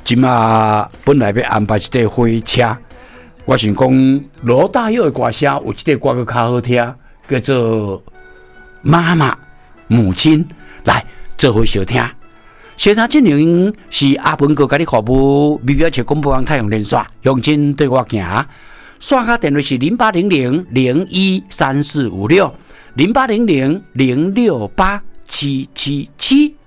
今嘛本来要安排一块火车，我想讲罗大佑的歌声有一块歌较好听，叫做《妈妈母亲》，来做伙小听。小听这场是阿文哥甲你服务，微表切广播网太阳连线，向前对我行。线卡电话是0800013456，0800068777。